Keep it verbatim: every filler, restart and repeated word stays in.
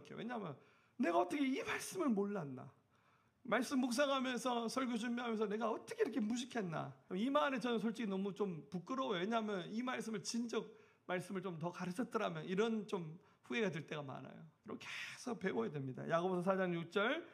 생각해요. 왜냐하면 내가 어떻게 이 말씀을 몰랐나? 말씀 묵상하면서 설교 준비하면서 내가 어떻게 이렇게 무식했나? 이 말에 저는 솔직히 너무 좀 부끄러워요. 왜냐하면 이 말씀을 진적 말씀을 좀 더 가르쳤더라면 이런 좀 후회가 될 때가 많아요. 이렇게 계속 배워야 됩니다. 야고보서 사 장 육 절